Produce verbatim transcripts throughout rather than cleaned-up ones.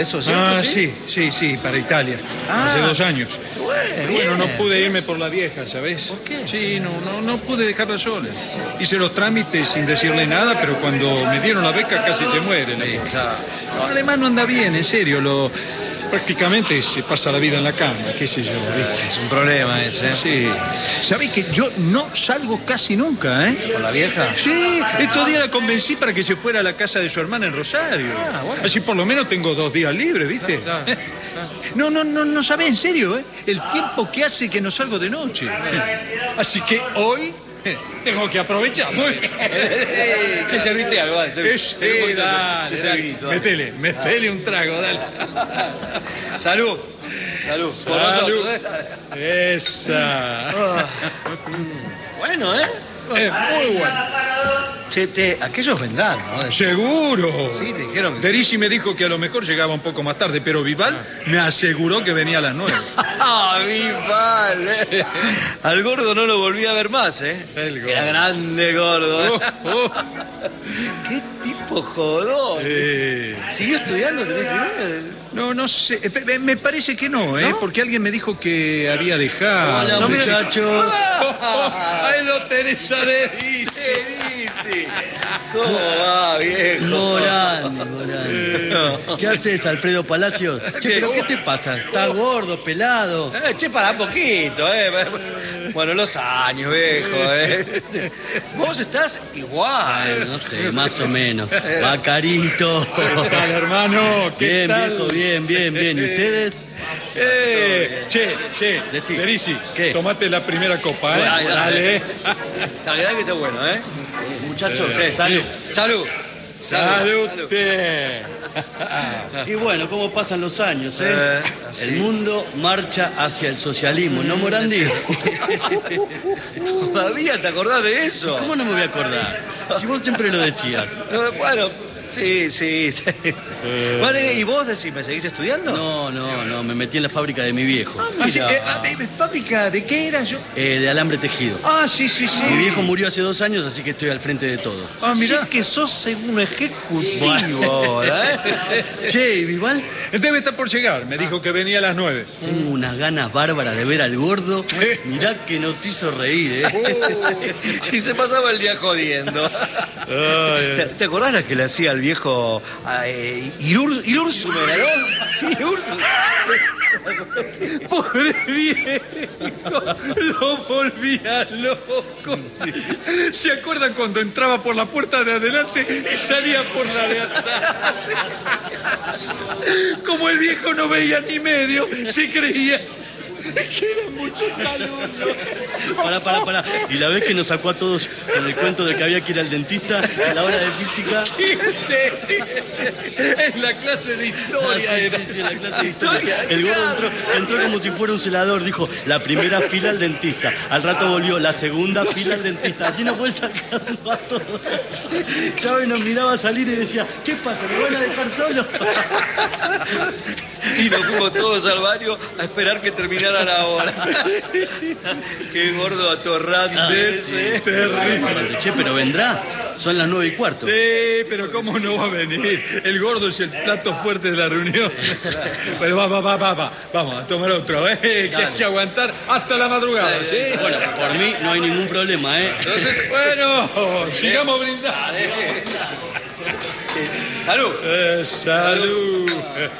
¿Eso es cierto? Ah, sí, sí, sí, sí, para Italia. Ah, hace dos años. Bueno, Bueno, no bien. pude irme por la vieja, ¿sabes? ¿Por qué? Sí, no, no, no pude dejarla sola. Hice los trámites sin decirle nada, pero cuando me dieron la beca casi se muere. la Sí, pobre. claro. No, además no anda bien, en serio. Lo, prácticamente se pasa la vida en la cama, qué sé yo, ¿viste? Es un problema ese. ¿eh? Sí. ¿Sabés que yo no salgo casi nunca, eh? ¿Con la vieja? Sí, estos días la convencí para que se fuera a la casa de su hermana en Rosario. Ah, bueno. Así por lo menos tengo dos días libres, ¿viste? Claro, claro, No, no, no, no sabés, en serio, ¿eh? El tiempo que hace que no salgo de noche. Así que hoy tengo que aprovechar. Muy bien. Che, servite algo, dale. serví- Es, serví un sí, poquito de- dale, de dale. servito, dale. Metele, metele un trago, dale. Salud. Salud. Por Salud. nosotros, ¿eh? Esa. Bueno, ¿eh? Es muy bueno. Che, te, aquellos vendrán, ¿no? Seguro. Sí, te dijeron que sí. Derisi me dijo que a lo mejor llegaba un poco más tarde, pero Vival me aseguró que venía a las nueve. ¡Ah, Vival! ¿eh? Al gordo no lo volví a ver más, ¿eh? El gordo. Era grande gordo. ¿eh? Oh, oh. ¡Qué tipo jodón! Eh, ¿Siguió estudiando? ¿Tenés idea? no, no sé. Eh, pe- Me parece que no, ¿eh? ¿No? Porque alguien me dijo que había dejado. Hola, No, mira- muchachos. Oh, oh, ahí lo tenés a Derisi. Derisi. ¿Cómo va, viejo? Morandi, Morandi. ¿Qué haces, Alfredo Palacios? Che, ¿pero qué te pasa? ¿Estás gordo, pelado? Eh, che, para poquito, ¿eh? Bueno, los años, viejo, ¿eh? Vos estás Ay, igual. no sé, más o menos. Va carito. ¿Qué tal, hermano? ¿Qué Bien, tal? viejo, bien, bien, bien. ¿Y ustedes? Eh, che, che, Decí. Derisi, ¿Qué? tomate la primera copa, ¿eh? Ay, dale. Dale. La verdad que está bueno, ¿eh? Muchachos, Sí. salud. Salud. Salute. Y bueno, ¿cómo pasan los años, eh? Eh, así. El mundo marcha hacia el socialismo, ¿no, Morandi? ¿Todavía te acordás de eso? ¿Cómo no me voy a acordar? Si vos siempre lo decías. No, bueno, sí, sí, sí. Bueno, ¿y vos decime, seguís estudiando? No, no, no, me metí en la fábrica de mi viejo. Ah, sí, eh, ah, eh, ¿Fábrica de qué era yo? Eh, de alambre tejido. Ah, sí, sí, sí. Mi viejo murió hace dos años, así que estoy al frente de todo. Ah, mirá. Sí que sos un ejecutivo ahora, ¿eh? Che, ¿y Vival? Debe estar por llegar. Me dijo que venía a las nueve. Tengo unas ganas bárbaras de ver al gordo. ¿Eh? Mirá que nos hizo reír, ¿eh? Si se pasaba el día jodiendo. ¿Te, te acordás la que le hacía al viejo eh, Irur, Irursum, era, no? Sí, Irursum. Pobre viejo. Lo volvía loco. ¿Se acuerdan cuando entraba por la puerta de adelante y salía por la de atrás? Como el viejo no veía ni medio, se creía que eran muchos alumnos. Pará, pará, pará. Y la vez que nos sacó a todos con el cuento de que había que ir al dentista a la hora de física. Sí, sí, sí. En la clase de Ah, historia sí, era. sí, sí, en la clase de historia. El gordo entró, entró como si fuera un celador. Dijo, la primera fila al dentista. Al rato volvió, la segunda fila al dentista. Así nos fue sacando a todos. Chávez nos miraba salir y decía, ¿qué pasa? ¿Me van a dejar solo? Y nos fuimos todos al baño a esperar que terminara la hora. Qué gordo atorrante ese. Terrible. Che, pero vendrá. Son las nueve y cuarto. Sí, pero ¿cómo no va a venir? El gordo es el plato fuerte de la reunión. Pero va, va, va, va, va. Vamos a tomar otro, ¿eh? Que hay que aguantar hasta la madrugada, ¿sí? Bueno, por mí no hay ningún problema, ¿eh? Entonces, bueno, sigamos brindando. Salud. Eh, salud.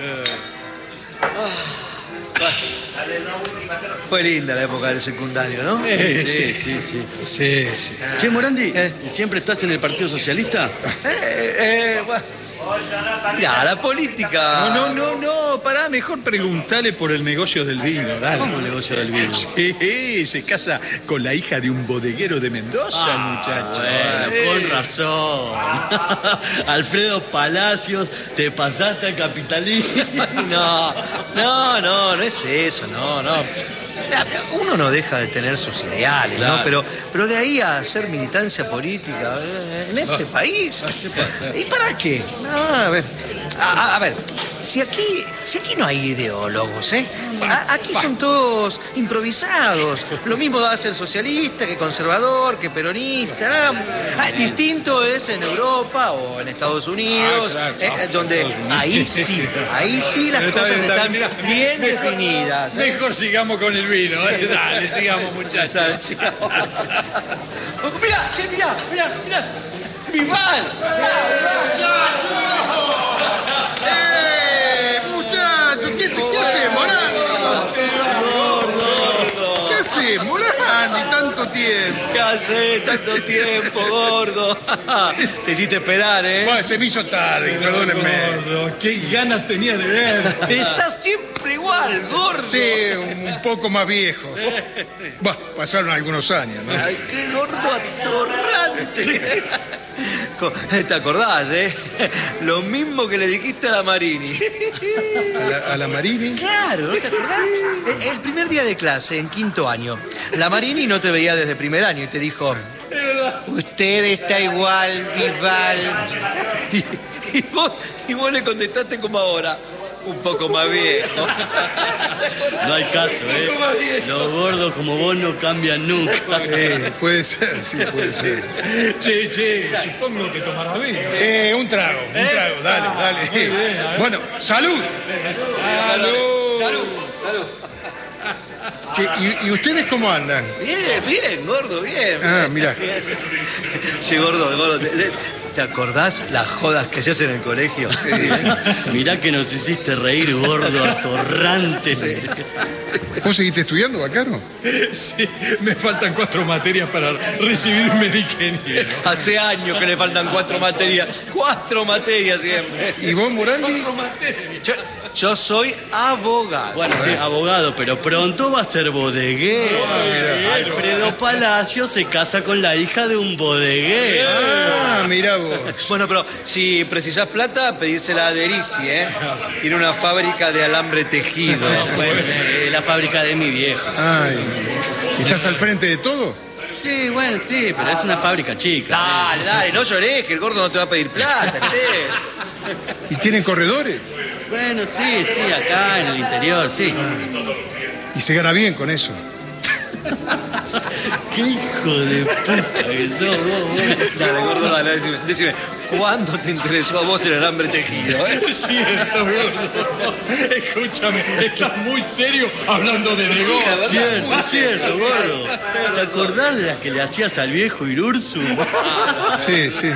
Fue linda la época del secundario, ¿no? Eh, Sí, sí, sí, sí. sí, sí. Che, Morandi, Eh. ¿y siempre estás en el Partido Socialista? Eh, eh, bueno. Mirá, la política. No, no, no, no, pará, mejor preguntale por el negocio del vino, dale. ¿Cómo el negocio del vino? Sí, se casa con la hija de un bodeguero de Mendoza, muchacho. Bueno, con razón. Alfredo Palacios, te pasaste al capitalismo. No, no, no, no es eso, no, no. Mirá, uno no deja de tener sus ideales, Claro. ¿no? Pero, pero de ahí a hacer militancia política eh, en este país. ¿Qué pasa? ¿Y para qué? No, a ver, A, a ver, si aquí, si aquí no hay ideólogos, ¿eh? A, aquí son todos improvisados. Lo mismo va a ser socialista que conservador, que peronista. ¿No? Ah, distinto es en Europa o en Estados Unidos, Ah, claro. eh, donde ahí sí, ahí sí las Está cosas bien, está están bien. bien Mejor- definidas. ¿eh? Mejor sigamos con el vino, ¿eh? Dale, sigamos, muchachos. Dale, sigamos. Mirá, che, mirá, mirá, mirá. ¡Vival! ¡Eh, muchachos! ¿Qué, se- qué haces, Morán? ¿Qué haces, Morán? Y tanto tiempo. ¿Qué hace tanto tiempo, gordo? Te hiciste esperar, ¿eh? Bueno, se me hizo tarde, perdónenme. Gordo, qué ganas tenía de ver. Estás siempre igual, gordo. Sí, un, un poco más viejo. Bueno, pasaron algunos años, ¿no? Ay, qué gordo atorrante. Co- ¿Te acordás, eh? Lo mismo que le dijiste a la Marini. ¿A la, a la Marini? Claro, ¿no te acordás? El, el primer día de clase, en quinto año, la Marini no te veía desde primer año y te dijo... Usted está igual, Vival. Y, y vos, y vos le contestaste como ahora. Un poco más viejo. No hay caso, ¿eh? Los gordos como vos no cambian nunca. Eh, puede ser, sí, puede ser. Che, che, supongo que tomará vino. Eh, un trago, un trago, dale, dale. Bueno, salud. ¡Salud! Salud, salud. Che, ¿y, y ustedes cómo andan? Bien, bien, gordo, bien. Ah, mirá. Che, gordo, gordo, ¿te, te- te acordás las jodas que se hacen en el colegio? Mirá que nos hiciste reír, gordo, atorrante. ¿Vos seguiste estudiando, Bacaro? Sí, me faltan cuatro materias para recibirme de ingeniero. Hace años que le faltan cuatro materias. Cuatro materias siempre. ¿Y vos, Morandi? Yo, yo soy abogado. Bueno, sí, abogado, pero pronto va a ser bodeguero. Alfredo Palacio se casa con la hija de un bodeguero. Ah, mirá vos. Bueno, pero si precisás plata, pedísela a Derici, ¿eh? Tiene una fábrica de alambre tejido. Bueno, eh, la fábrica de mi vieja. Ay, ¿estás al frente de todo? Sí, bueno, sí, pero es una fábrica chica. Dale, dale, no llorés, que el gordo no te va a pedir plata, che. ¿Y tienen corredores? Bueno, sí, sí, acá en el interior, sí. ¿Y se gana bien con eso? Qué hijo de puta que sos vos, vos. Dale, gordo, dale, decime, decime, ¿cuándo te interesó a vos el alambre tejido, eh? Es cierto, gordo. Escúchame, estás muy serio hablando de negocio. Cierto, es cierto, gordo. ¿Te acordás de las que le hacías al viejo Irursu? Sí, sí.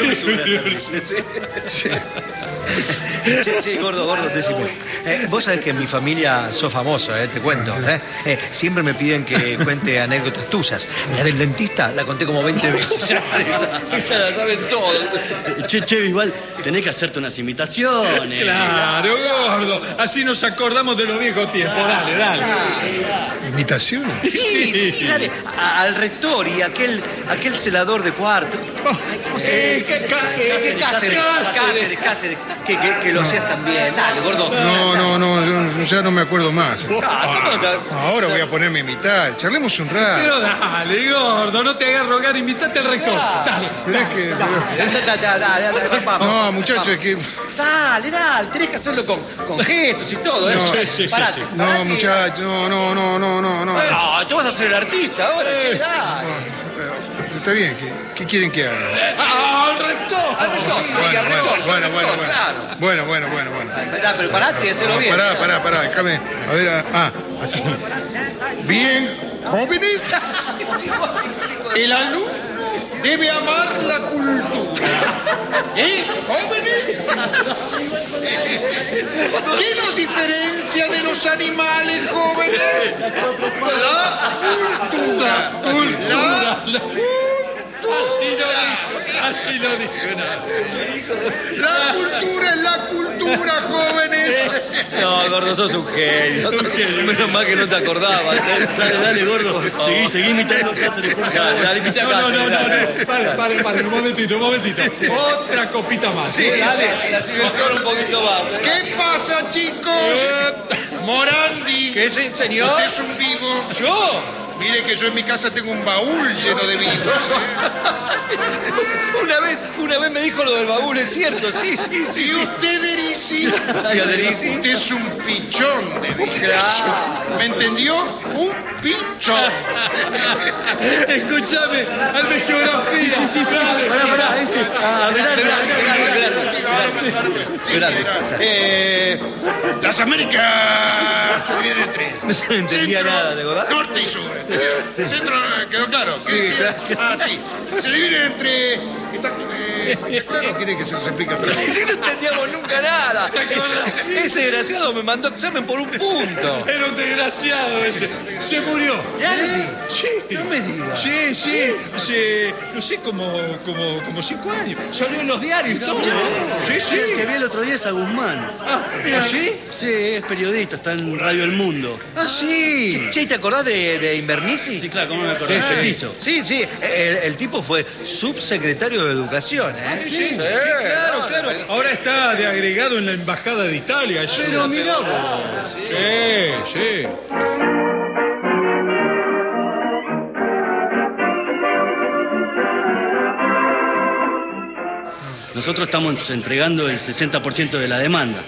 Sí. Che, che, gordo, gordo, decime. Eh, vos sabés que en mi familia sos famoso, eh, te cuento. Eh. Eh, siempre me piden que cuente anécdotas tuyas. La del dentista la conté como veinte veces. Ya, esa, esa la saben todos. Che, che, Bisbal, tenés que hacerte unas imitaciones. Claro, gordo. Así nos acordamos de los viejos tiempos. Dale, dale. ¿Imitaciones? Sí, sí, dale. A- al rector y aquel, aquel celador de cuarto. Ay, ¿cómo se Eh, ca- ca- Eh, que Cáceres, Cáceres. Cáceres, Cáceres, que, que, que lo hacías también. Dale, gordo. No, no, no, yo ya no me acuerdo más. Ah, ¿cómo no te- Ahora voy a ponerme a imitar. Charlemos un rato. Pero dale, gordo, no te hagas rogar, invitate al rector. Dale. Es que- pero- Dale, dale, dale, dale, vamos. No, muchachos, es que... Dale, dale, tenés que hacerlo con, con gestos y todo, ¿eh? No, sí, sí, Parate, sí, sí. No, parate. muchachos, no, no, no, no, no, no. No, tú vas a ser el artista ahora, che, dale. Eh, Está bien, ¿qué, qué quieren que haga? ¡Ah, al rector! Al rector, sí, Bueno, al bueno, rector, bueno, al bueno, rector, bueno. claro. Bueno, bueno, bueno, bueno. Dale, pero parate y hacelo bien. Pará, pará, pará, déjame. A ver, ah, ah, así. Bien, jóvenes, el alumno debe amar la cultura. ¿Eh, jóvenes? ¿Qué nos diferencia de los animales, jóvenes? La cultura. Cultura. La Así lo dijo, así lo dijo. La cultura es la cultura, jóvenes. No, gordo, sos un genio. Menos mal que no te acordabas, ¿eh? Dale, dale, gordo. Seguí, seguí imitando a Cáceres, por favor. Dale, dale, imita a No, no, Cáceres, no, no, dale. no. Pare, pare, pare, un momentito, un momentito. Otra copita más. Sí, dale, sí, así me entró un poquito más. ¿eh? ¿Qué pasa, chicos? Morandi. ¿Qué es, señor? Usted es un vivo. ¿Yo? Mire que yo en mi casa tengo un baúl lleno de vinos. ¿eh? Una vez, una vez me dijo lo del baúl, es cierto, sí, sí, sí. Y usted, Derisi, usted es un pichón de vinos. Claro. ¿Me entendió? Un pichón. Escúchame, al de geografía. Sí, sí, sí. Pará, pará, ese. Ah, Berardo, Sí, sí, eh, las Américas se dividen en tres. No se entendía Centro, nada, ¿de verdad? Norte y sur. Centro, ¿quedó claro? Sí, claro. Ah, sí. Se dividen entre... ¿Está, eh, ¿está claro o quiere que se los explique otra vez? No entendíamos nunca nada. Ese desgraciado me mandó examen por un punto. Era un desgraciado ese. Se murió. Sí. No me digas. Sí, sí. Hace, no sé, como, como, como cinco años. Salió en los diarios y todo. Sí, sí. El que vi el otro día es a Guzmán. Ah, mira. ¿Sí? Sí, es periodista, está en Radio El Mundo. Ah, sí. Che, ¿te acordás de, de Invernici? Sí, claro, ¿cómo me acuerdo? Sí, sí. Hizo. Sí, sí. El, el tipo fue subsecretario de Educación, ¿eh? Sí, sí, claro, claro. Ahora está de agregado en la Embajada de Italia. Es Pero una- mirá vos. Sí, sí. Nosotros estamos entregando el sesenta por ciento de la demanda.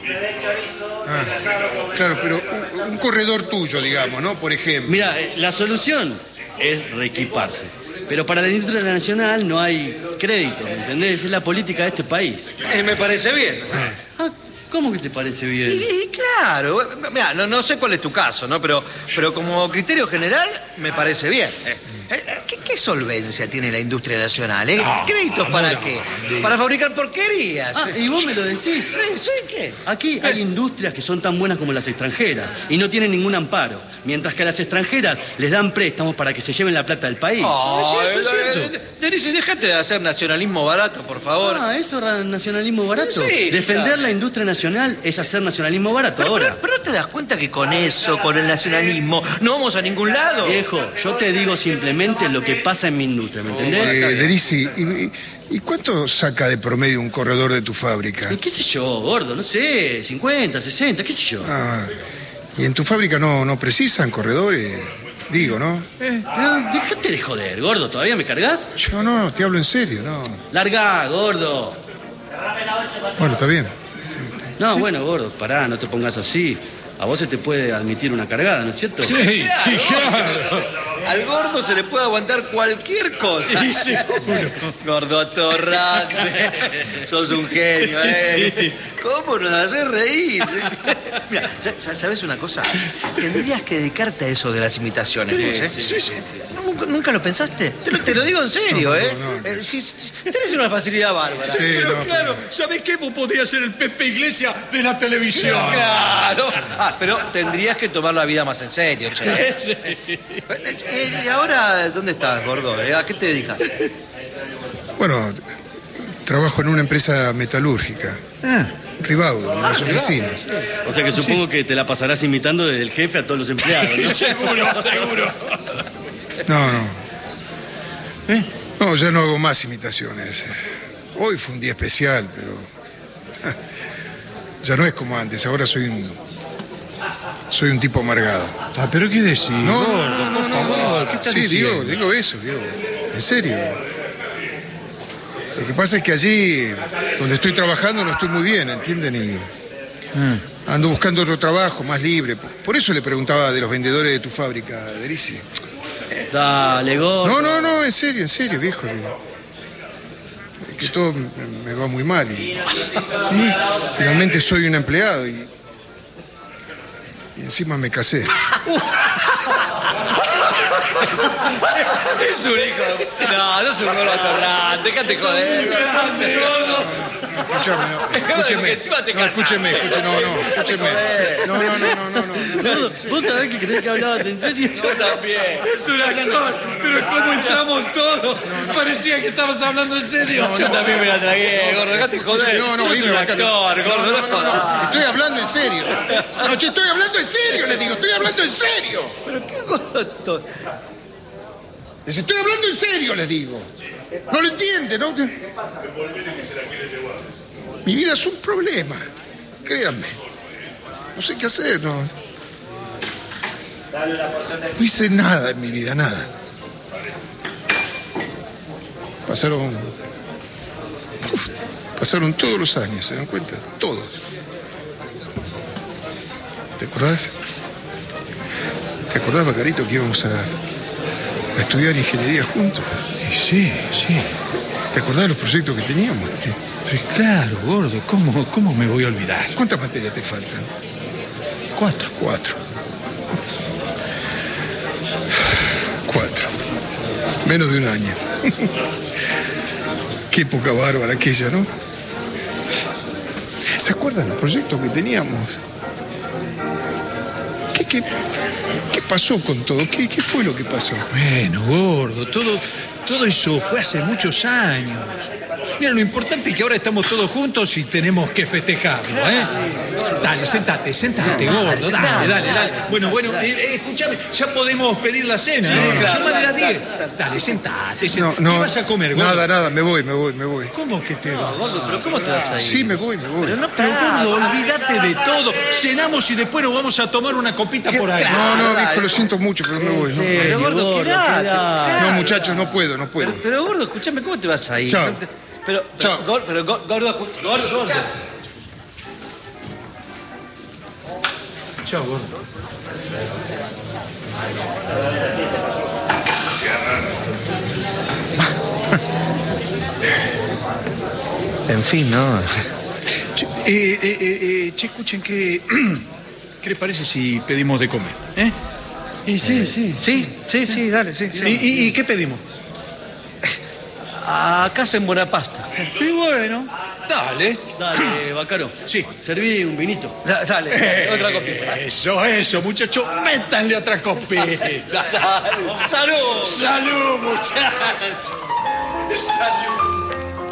Ah, claro, pero un, un corredor tuyo, digamos, ¿no? Por ejemplo. Mira, eh, la solución es reequiparse. Pero para la industria nacional no hay crédito, ¿me entendés? Es la política de este país. Eh, me parece bien. Ah, ¿cómo que te parece bien? Y, y claro, mira, no, no sé cuál es tu caso, ¿no? Pero, pero como criterio general, me parece bien. Eh, eh, ¿Qué, qué solvencia tiene la industria nacional? ¿Eh? ¿Créditos para qué? Para fabricar porquerías. Ah, y vos me lo decís. Sí, sí, ¿qué? Aquí hay industrias que son tan buenas como las extranjeras y no tienen ningún amparo, mientras que a las extranjeras les dan préstamos para que se lleven la plata del país. Ay, es cierto, es eh, Denise, déjate de hacer nacionalismo barato, por favor. Ah, ¿eso era nacionalismo barato? Sí, Defender ya. la industria nacional es hacer nacionalismo barato Pero, ahora. pero, pero no te das cuenta que con eso, con el nacionalismo, no vamos a ningún lado. Viejo, yo te digo simplemente lo que pasa en mi industria, ¿me entendés? Eh, Derisi, ¿y, y cuánto saca de promedio un corredor de tu fábrica? ¿Y qué sé yo, gordo? No sé, cincuenta, sesenta, qué sé yo. Ah, ¿y en tu fábrica no, no precisan corredores? Digo, ¿no? Pero déjate de joder, gordo, ¿todavía me cargas? Yo no, te hablo en serio, no. Larga, gordo. Bueno, está bien. No, bueno, gordo, pará, no te pongas así. A vos se te puede admitir una cargada, ¿no es cierto? Sí, sí, claro. Al gordo se le puede aguantar cualquier cosa. Sí, seguro. Gordo atorrante. Sos un genio, ¿eh? ¿Cómo nos haces reír? Mira, sa- ¿sabes una cosa? Tendrías que dedicarte a eso de las imitaciones, vos, ¿eh? Sí, sí. ¿Nunca, nunca lo pensaste? Te lo, te lo digo en serio, ¿eh? Eh, si- si- tenés una facilidad bárbara. Sí, Pero no, claro, ¿sabés qué? Vos podrías ser el Pepe Iglesias de la televisión. Claro. Ah, pero tendrías que tomar la vida más en serio, che. Eh, eh, ¿Y ahora dónde estás, gordo? Eh, ¿A qué te dedicas? Bueno, trabajo en una empresa metalúrgica. Ribaudo, en las oficinas. O sea que supongo que te la pasarás imitando desde el jefe a todos los empleados, ¿no? Seguro, seguro. No, no. No, ya no hago más imitaciones. Hoy fue un día especial, pero... Ya no es como antes, ahora soy un... Soy un tipo amargado. Ah, pero ¿qué decís? No, gordo, no, no, por no, favor, ¿qué estás Sí, diciendo? digo, digo eso, digo. En serio. Lo que pasa es que allí, donde estoy trabajando, no estoy muy bien, ¿entienden? Y ando buscando otro trabajo más libre. Por eso le preguntaba de los vendedores de tu fábrica, Derisi. Dale, gordo. No, no, no, en serio, en serio, viejo. Es que todo me, me va muy mal y, y finalmente soy un empleado y, y encima me casé. Es un hijo. No, no es un gordo atorrante. Déjate joder. Escúchame, no, escúcheme. Encima te No, casas. escúcheme, escúcheme, no, no, escúcheme. No, no, no, no, no, no. Gordo, ¿vos sabés que creés que hablabas en serio? Yo también. Es un actor, pero ¿cómo entramos todos? Parecía que estabas hablando en serio. Yo también me la tragué, gordo. Déjate joder. No, no, Sos dime, un bacano. actor, gordo. No, no, no, no. Estoy hablando en serio. No, che, estoy hablando en serio, les digo, estoy hablando en serio. Pero qué gordo. Les estoy hablando en serio, les digo. No lo entienden, ¿no? Mi vida es un problema, créanme. No sé qué hacer, ¿no? No hice nada en mi vida, nada. Pasaron... uf, pasaron todos los años, ¿se dan cuenta? Todos. ¿Te acordás? ¿Te acordás, Bacarito, que íbamos a, a estudiar ingeniería juntos? Sí, sí. ¿Te acordás de los proyectos que teníamos? Pero claro, gordo, ¿cómo, cómo me voy a olvidar? ¿Cuántas materias te faltan? Cuatro. Cuatro. Cuatro. Menos de un año. Qué época bárbara aquella, ¿no? ¿Se acuerdan los proyectos que teníamos? ¿Qué, qué, qué pasó con todo? ¿Qué, qué fue lo que pasó? Bueno, gordo, todo, todo eso fue hace muchos años. Mira, lo importante es que ahora estamos todos juntos y tenemos que festejarlo, ¿eh? Dale, sentate, sentate, gordo, dale, dale, dale. Bueno, bueno, eh, eh, escúchame, ya podemos pedir la cena, ¿eh? no, no. Son más de las diez. Dale, sentate, sentate. No, no. ¿Qué vas a comer, gordo? Nada, nada, me voy, me voy, me voy. ¿Cómo que te vas? Gordo, pero ¿cómo te vas a ir? Sí, me voy, me voy. Pero, no, pero gordo, olvídate de todo. Cenamos y después nos vamos a tomar una copita por ahí. No, no, viejo, lo siento mucho, pero me voy. ¿no? Pero, gordo, quedate. No, muchachos, no puedo, no puedo. Pero, pero, gordo, escúchame, ¿cómo te vas a ir? Chao. No te- Pero, pero, Chao. gor- pero, gor- gordo, escu- gordo, gordo. Chao, gordo. En fin, ¿no? Che, eh, eh, eh, eh, che, escuchen, ¿qué, ¿qué les parece si pedimos de comer? ¿Eh? Y sí, sí. Sí, sí, sí, dale, sí. ¿Y, y- y qué pedimos? Acá hacen buena pasta. Y bueno, dale. Dale, Bacaro. Sí. Serví un vinito. Da- dale, dale, otra copita. Eso, eso, muchachos. Métanle otra copita. ¡Salud! Salud, muchachos. Salud.